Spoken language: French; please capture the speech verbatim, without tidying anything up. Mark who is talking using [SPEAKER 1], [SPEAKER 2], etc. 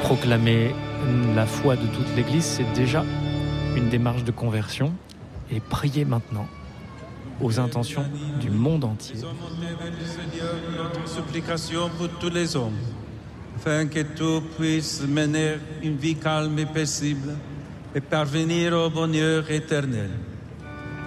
[SPEAKER 1] Proclamer la foi de toute l'Église, c'est déjà une démarche de conversion. Et prier maintenant aux intentions du monde entier.
[SPEAKER 2] Seigneur, notre supplication pour tous les hommes, afin que tout puisse mener une vie calme et paisible et parvenir au bonheur éternel.